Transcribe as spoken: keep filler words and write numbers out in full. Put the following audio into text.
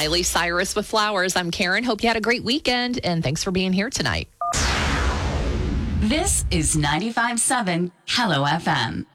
Miley Cyrus with Flowers. I'm Karen. Hope you had a great weekend, and thanks for being here tonight. This is ninety-five point seven Hello F M.